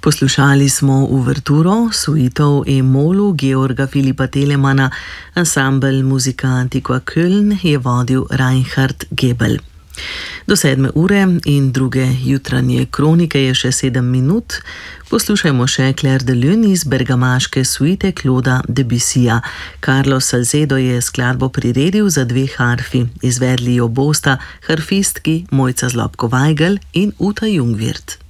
Poslušali smo uverturo suitov E-molu Georga Filipa Telemana, ansambel Musika Antiqua Köln je vodil Reinhard Gebel. Do 7. ure in druge jutranje kronike je še 7 minut. Poslušajmo še Clair de Lune iz bergamaške suite Clauda Debussyja. Carlos Salcedo je skladbo priredil za 2 harfi. Izvedli jo bosta harfistki Mojca Zlobko-Weigl in Uta Jungwirth.